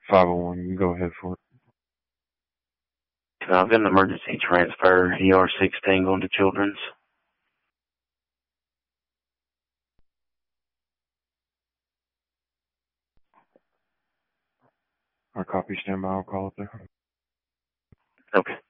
501, you can go ahead for it. I've got an emergency transfer, ER-16 going to Children's. Our copy, stand by, I'll call up there. Okay.